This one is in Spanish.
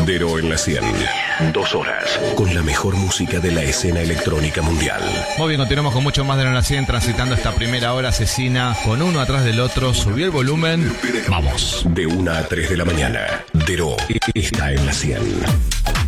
Dero en la 100. 2 horas con la mejor música de la escena electrónica mundial. Muy bien, continuamos con mucho más de la 100, transitando esta primera hora asesina con uno atrás del otro. Subió el volumen. Vamos. De 1 a 3 de la mañana. Dero está en la 100.